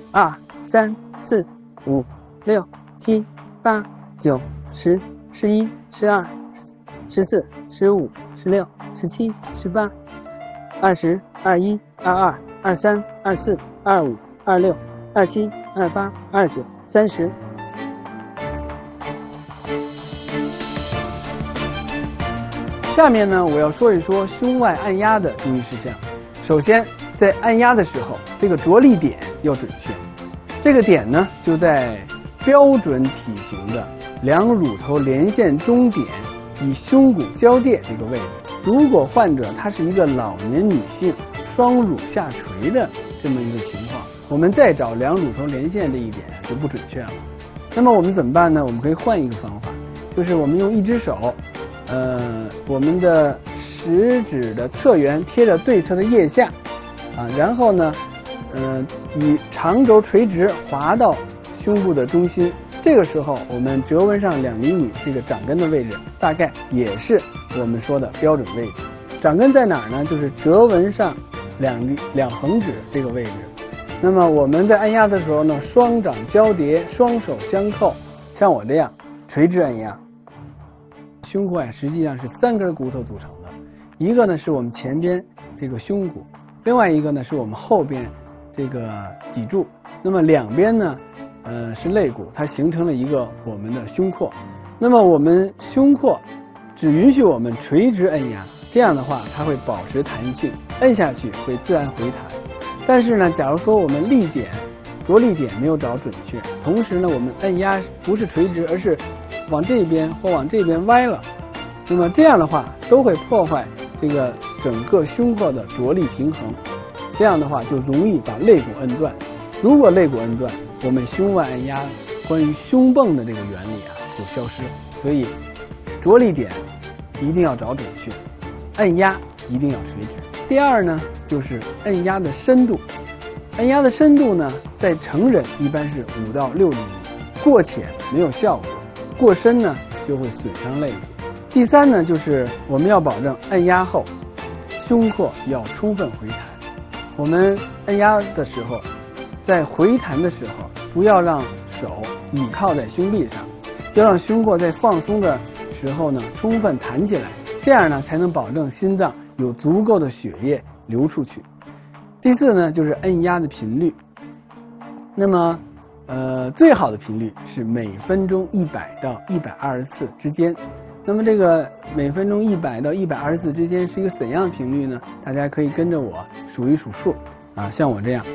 2、3、4、5、6、7、8、9、10、11、12、14、15、16、17、18、20、21、22、23、24、25、26、27、28、29、30。下面呢，我要说一说胸外按压的注意事项。首先，在按压的时候，这个着力点要准确。这个点呢，就在标准体型的两乳头连线中点与胸骨交界这个位置。如果患者她是一个老年女性，双乳下垂的这么一个情况，我们再找两乳头连线这一点就不准确了。那么我们怎么办呢？我们可以换一个方法，就是我们用一只手，我们的食指的侧缘贴着对侧的腋下，然后呢，以长轴垂直滑到胸部的中心。这个时候，我们折纹上2厘米这个掌根的位置，大概也是我们说的标准位置。掌根在哪儿呢？就是折纹上两横指这个位置。那么我们在按压的时候呢，双掌交叠，双手相扣，像我这样垂直按压。胸廓实际上是3根骨头组成的，一个呢是我们前边这个胸骨，另外一个呢是我们后边这个脊柱，那么两边呢是肋骨，它形成了一个我们的胸廓。那么我们胸廓只允许我们垂直按压，这样的话它会保持弹性，按下去会自然回弹。但是呢，假如说我们着力点没有找准确，同时呢我们按压不是垂直，而是往这边或往这边歪了，那么这样的话都会破坏这个整个胸廓的着力平衡，这样的话就容易把肋骨摁断。如果肋骨摁断，我们胸外按压关于胸泵的这个原理就消失了。所以着力点一定要找准确，按压一定要垂直。第二呢，就是按压的深度。按压的深度呢，在成人一般是5到6厘米，过浅没有效果，过深呢就会损伤肋骨。第三呢，就是我们要保证按压后胸廓要充分回弹。我们按压的时候，在回弹的时候，不要让手倚靠在胸壁上，要让胸廓在放松的时候呢充分弹起来，这样呢才能保证心脏有足够的血液流出去。第四呢，就是按压的频率。那么最好的频率是每分钟100到120次之间。那么这个每分钟100到120次之间是一个怎样的频率呢？大家可以跟着我数一数数像我这样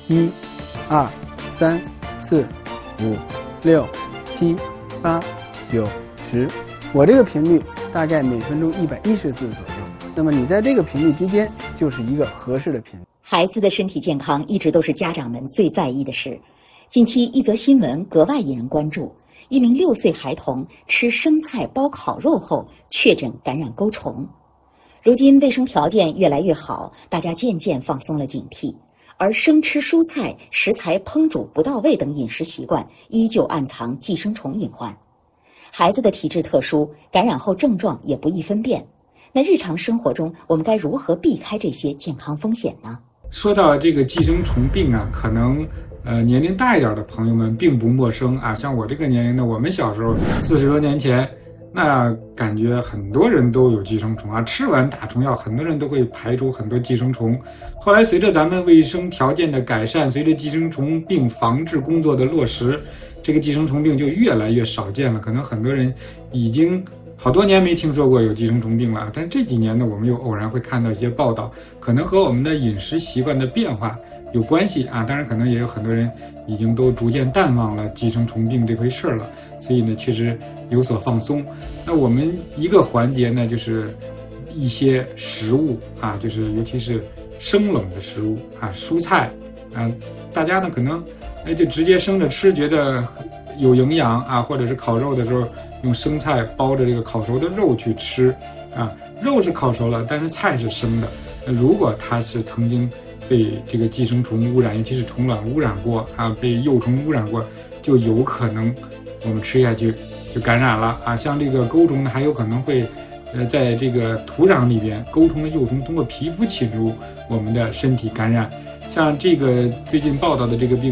，1、2、3、4、5、6、7、8、9、10。我这个频率大概每分钟110次左右。那么你在这个频率之间就是一个合适的频率。 孩子的身体健康一直都是家长们最在意的事。近期一则新闻格外引人关注，一名6岁孩童吃生菜包烤肉后确诊感染钩虫。如今卫生条件越来越好，大家渐渐放松了警惕，而生吃蔬菜、食材烹煮不到位等饮食习惯依旧暗藏寄生虫隐患。孩子的体质特殊，感染后症状也不易分辨。那日常生活中我们该如何避开这些健康风险呢？ 说到这个寄生虫病可能年龄大一点的朋友们并不陌生像我这个年龄的，我们小时候40多年前，那感觉很多人都有寄生虫吃完打虫药，很多人都会排出很多寄生虫。后来随着咱们卫生条件的改善，随着寄生虫病防治工作的落实，这个寄生虫病就越来越少见了。可能很多人已经好多年没听说过有寄生虫病了，但这几年呢，我们又偶然会看到一些报道，可能和我们的饮食习惯的变化有关系当然可能也有很多人已经都逐渐淡忘了寄生虫病这回事了，所以呢确实有所放松。那我们一个环节呢，就是一些食物就是尤其是生冷的食物蔬菜大家呢可能就直接生着吃，觉得有营养或者是烤肉的时候用生菜包着这个烤熟的肉去吃肉是烤熟了，但是菜是生的。如果它是曾经被这个寄生虫污染，尤其是虫卵污染过被幼虫污染过，就有可能我们吃下去就感染了像这个钩虫呢，还有可能会在这个土壤里边，钩虫的幼虫通过皮肤侵入我们的身体感染。像这个最近报道的这个病